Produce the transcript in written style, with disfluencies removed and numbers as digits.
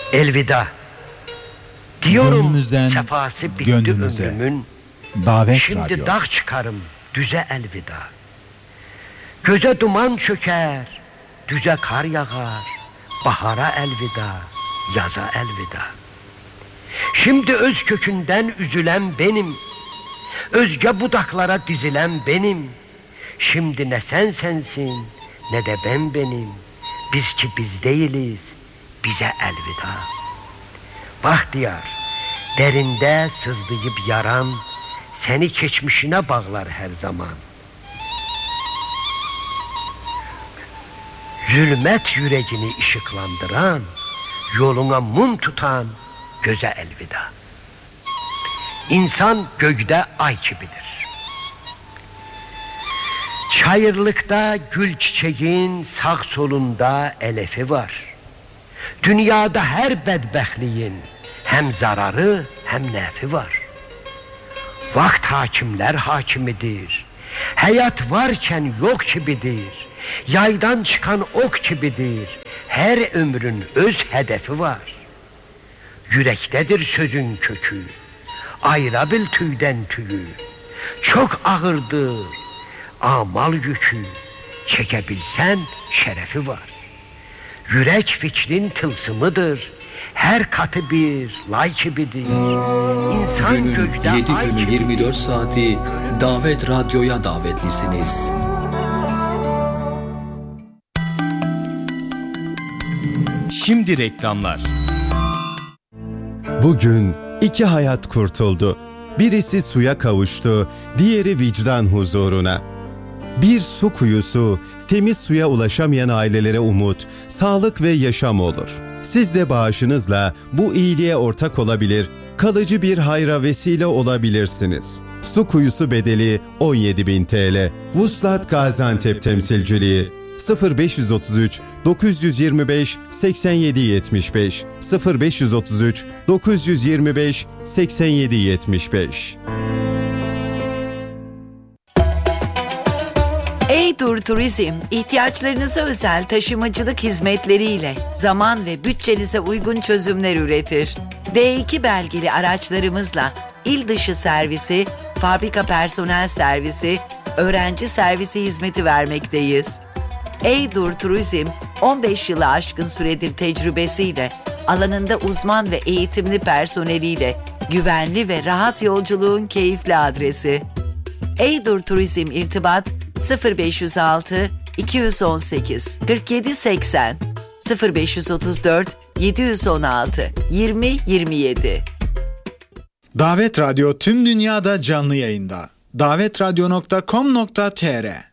Elveda. Diyorum Gönlümüzden sefası bitti gönlümüze. ömrümün. Davet Şimdi Radyo. dağ çıkarım düze elveda. Göze duman çöker, düze kar yağar. Bahara elveda, yaza elveda. Şimdi öz kökünden üzülen benim, özge budaklara dizilen benim. Şimdi ne sen sensin, ne de ben benim. Biz ki biz değiliz, bize elveda. Bahtiyar, derinde sızlayıp yaran, seni geçmişine bağlar her zaman. Zulmet yüreğini ışıklandıran, yoluna mum tutan göze elveda. İnsan gökte ay gibidir. Çayırlıkta gül çiçeğin sağ solunda elefi var. Dünyada her bedbəxtliyin hem zararı hem nefi var. Vakt hakimler hakimidir. Hayat varken yok gibidir. Yaydan çıkan ok gibidir. Her ömrün öz hedefi var. Yürektedir sözün kökü. Ayıra bil tüyden tüyü. Çok ağırdır amal yükü. Çekebilsen şerefi var. Yürek fikrin tılsımıdır. Her katı bir lay gibidir. İnsan Günün gökte 7 ay günü gibidir. 24 saati Davet Radyo'ya davetlisiniz. Şimdi reklamlar. Bugün 2 hayat kurtuldu. Birisi suya kavuştu, diğeri vicdan huzuruna. Bir su kuyusu, temiz suya ulaşamayan ailelere umut, sağlık ve yaşam olur. Siz de bağışınızla bu iyiliğe ortak olabilir, kalıcı bir hayra vesile olabilirsiniz. Su kuyusu bedeli 17.000 TL. Vuslat Gaziantep temsilciliği 0533 925 87 75 0533 925 87 75. Eydur Turizm, ihtiyaçlarınıza özel taşımacılık hizmetleriyle zaman ve bütçenize uygun çözümler üretir. D2 belgeli araçlarımızla il dışı servisi, fabrika personel servisi, öğrenci servisi hizmeti vermekteyiz. Eydur Turizm, 15 yılı aşkın süredir tecrübesiyle, alanında uzman ve eğitimli personeliyle, güvenli ve rahat yolculuğun keyifli adresi. Eydur Turizm irtibat 0506 218 47 80 0534 716 20 27. Davet Radyo tüm dünyada canlı yayında. davetradyo.com.tr